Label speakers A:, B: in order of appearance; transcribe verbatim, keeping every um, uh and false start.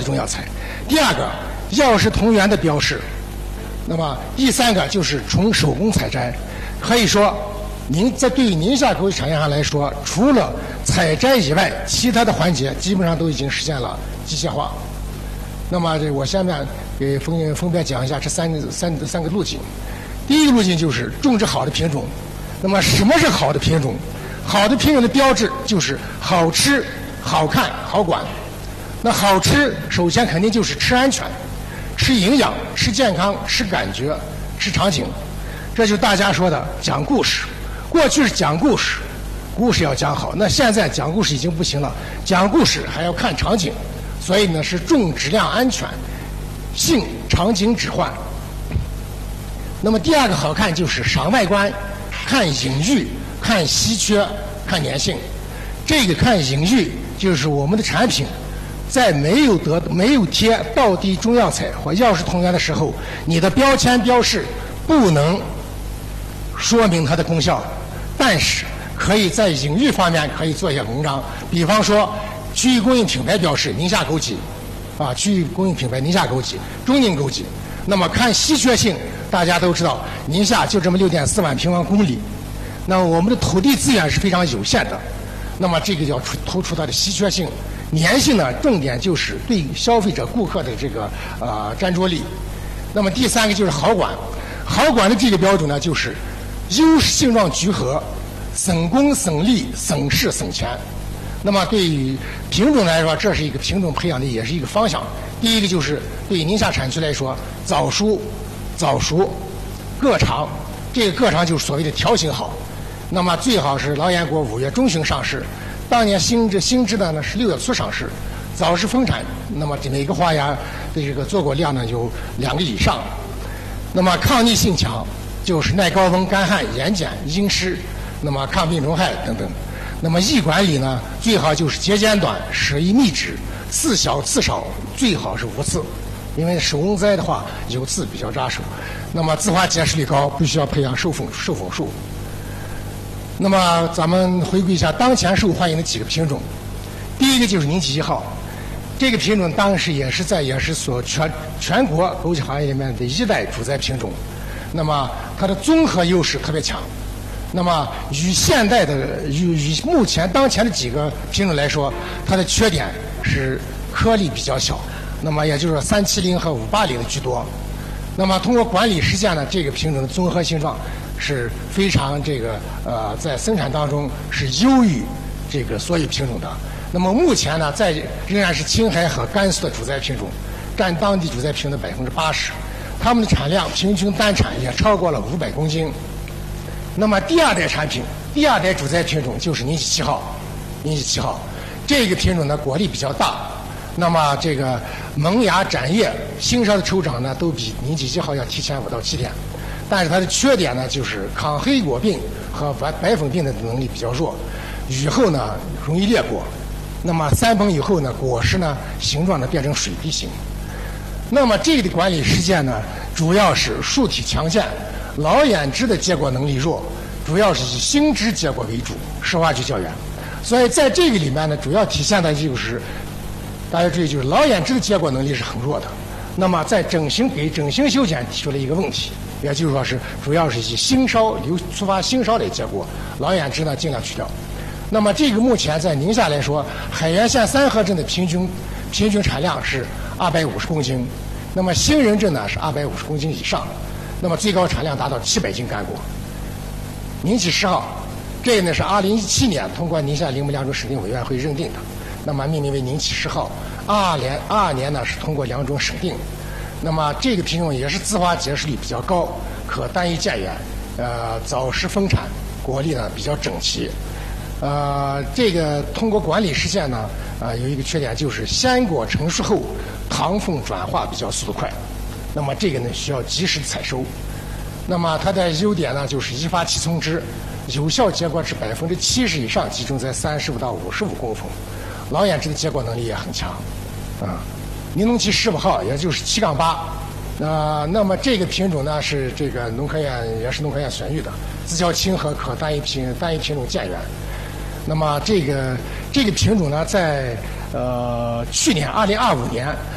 A: 中药材。第二个，药食同源的标识。那么第三个就是纯手工采摘。可以说，您在对于宁夏枸杞产业上来说，除了采摘以外，其他的环节基本上都已经实现了机械化。那么这我下面给分分别讲一下这三个三三个路径。第一个路径就是种植好的品种。那么什么是好的品种？好的品种的标志就是好吃、好看、好管。那好吃，首先肯定就是吃安全、吃营养、吃健康、吃感觉、吃场景。这就是大家说的讲故事。过去是讲故事，故事要讲好。那现在讲故事已经不行了，讲故事还要看场景。所以呢，是重质量安全、性场景置换。那么第二个好看就是赏外观，看隐喻，看稀缺，看粘性。这个看隐喻就是我们的产品在没有得没有贴道地中药材或药食同源的时候，你的标签标示不能说明它的功效，但是可以在隐喻方面可以做一些文章。比方说区域供应品牌标示宁夏枸杞，啊，区域供应品牌宁夏枸杞、中宁枸杞。那么看稀缺性，大家都知道，宁夏就这么六点四万平方公里，那我们的土地资源是非常有限的。那么这个要突出它的稀缺性。粘性呢，重点就是对消费者顾客的这个呃粘着力。那么第三个就是好管，好管的这个标准呢，就是优势性状聚合，省工省力省事省钱。那么对于品种来说，这是一个品种培养的也是一个方向。第一个就是对于宁夏产区来说，早熟、早熟、个长，这个个长就是所谓的条形好。那么最好是老偃果五月中旬上市，当年新制新制的呢是六月初上市，早市丰产。那么每个花芽的这个做果量呢有两个以上。那么抗逆性强，就是耐高温、干旱、盐碱、阴湿，那么抗病虫害等等。那么易管理呢，最好就是节间短、舍易密植、刺小刺少，最好是无刺，因为手工栽的话有刺比较扎手。那么自花结实率高，必须要培养授粉授粉树。那么咱们回顾一下当前受欢迎的几个品种。第一个就是宁萁一号，这个品种当时也是在也是所全全国枸杞行业里面的一代主宰品种。那么它的综合优势特别强。那么与现代的与与目前当前的几个品种来说，它的缺点是颗粒比较小，那么也就是说三七零和五八零的居多。那么通过管理实践呢，这个品种的综合性状是非常这个呃在生产当中是优于这个所有品种的。那么目前呢，在仍然是青海和甘肃的主宰品种，占当地主宰品种的百分之八十，它们的产量平均单产也超过了五百公斤。那么第二代产品，第二代主宰品种就是宁萁七号，宁萁七号这个品种呢果粒比较大，那么这个萌芽、展叶、新梢的抽长呢都比宁萁一号要提前五到七天，但是它的缺点呢就是抗黑果病和白白粉病的能力比较弱，雨后呢容易裂果，那么三盆以后呢果实呢形状呢变成水滴形。那么这个的管理实践呢，主要是树体强健，老眼枝的结果能力弱，主要是以新枝结果为主，实花距较远。所以在这个里面呢，主要体现的就是大家注意，就是老眼枝的结果能力是很弱的。那么在整形给整形修剪提出了一个问题，也就是说是主要是以新梢由触发新梢的结果，老眼枝呢尽量去掉。那么这个目前在宁夏来说，海原县三河镇的平均平均产量是二百五十公斤，那么兴仁镇呢是二百五十公斤以上，那么最高产量达到七百斤干果。宁萁十号，这个呢是二零一七年通过宁夏林木良种审定委员会认定的，那么命名为宁萁十号。二二年二二年呢是通过良种审定，那么这个品种也是自花结实率比较高，可单一渐远，呃早实丰产，果粒呢比较整齐。呃，这个通过管理实践呢，呃，有一个缺点就是鲜果成熟后，糖分转化比较速度快，那么这个呢需要及时采收。那么它的优点呢就是一发起从枝，有效结果值百分之七十以上集中在三十五到五十五公分，老眼枝的结果能力也很强，啊，宁农期十五号也就是七杠八。那那么这个品种呢是这个农科院也是农科院选育的，自较亲和，可单一品单一品种渐远。那么这个这个品种呢，在呃去年二零二五年